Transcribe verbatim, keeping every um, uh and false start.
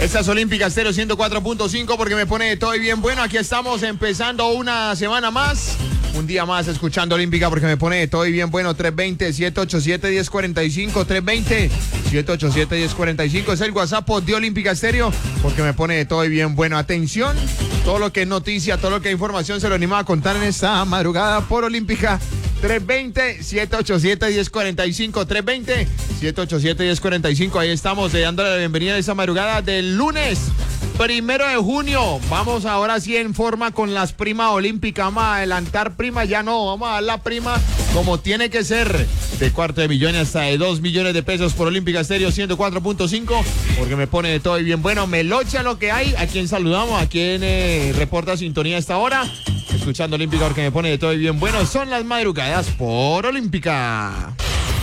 Esta es Olímpica Estéreo ciento cuatro punto cinco porque me pone de todo y bien bueno. Aquí estamos empezando una semana más. Un día más escuchando Olímpica porque me pone de todo y bien bueno. tres veinte, siete ochenta y siete, diez cuarenta y cinco. tres veinte, siete ochenta y siete, diez cuarenta y cinco. Es el WhatsApp de Olímpica Estéreo porque me pone de todo y bien bueno. Atención, todo lo que es noticia, todo lo que es información se lo animo a contar en esta madrugada por Olímpica. tres veinte, siete ochenta y siete, diez cuarenta y cinco. tres veinte, siete ochenta y siete, diez cuarenta y cinco. Ahí estamos eh, dándole la bienvenida a esta madrugada del lunes primero de junio. Vamos ahora sí en forma con las primas olímpicas. Vamos a adelantar prima, ya no, vamos a dar la prima como tiene que ser. De cuarto de millón hasta de dos millones de pesos por Olímpica Estéreo ciento cuatro punto cinco. Porque me pone de todo y bien bueno. Melocha lo que hay. ¿A quién saludamos? ¿A quién eh, reporta sintonía a esta hora? Escuchando Olímpica porque me pone de todo y bien bueno. Son las madrugadas por Olímpica.